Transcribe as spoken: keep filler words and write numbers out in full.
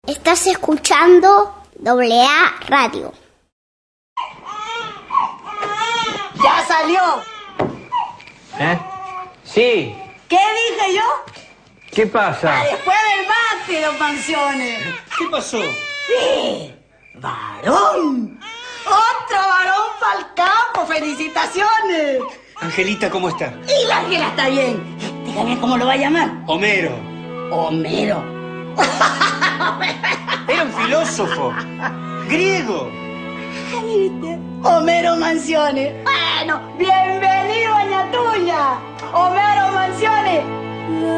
Estás escuchando Doble A Radio. ¡Ya salió! ¿Eh? Sí. ¿Qué dije yo? ¿Qué pasa? Ah, después del mate, don Mansiones. ¿Qué pasó? Sí, varón. Otro varón para el campo. ¡Felicitaciones! Angelita, ¿cómo está? Y la Ángela está bien. Dígame cómo lo va a llamar. Homero. Homero. Era un filósofo. Griego. ¿Viste? Homero Mansiones. Bueno, bienvenido, doña Tuya. Homero Mansiones.